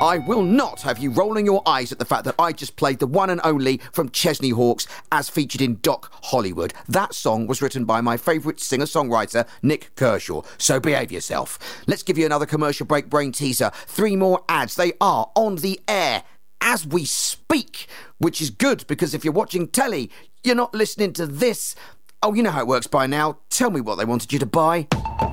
I will not have you rolling your eyes at the fact that I just played the one and only from Chesney Hawkes as featured in Doc Hollywood. That song was written by my favourite singer-songwriter, Nick Kershaw. So behave yourself. Let's give you another commercial break brain teaser. 3 more ads. They are on the air as we speak, which is good because if you're watching telly, you're not listening to this. Oh, you know how it works by now. Tell me what they wanted you to buy.